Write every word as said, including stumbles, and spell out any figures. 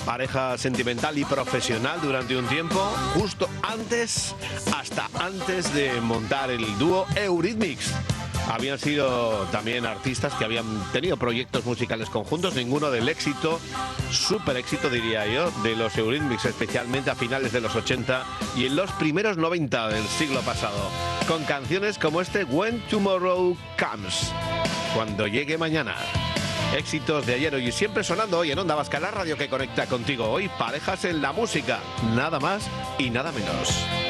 pareja sentimental y profesional durante un tiempo, justo antes, hasta antes de montar el dúo Eurythmics. Habían sido también artistas que habían tenido proyectos musicales conjuntos, ninguno del éxito, súper éxito diría yo, de los Eurythmics, especialmente a finales de los ochenta y en los primeros noventa del siglo pasado, con canciones como este When Tomorrow Comes, cuando llegue mañana. Éxitos de ayer, hoy y siempre sonando hoy en Onda Vasca, la radio que conecta contigo. Hoy parejas en la música, nada más y nada menos.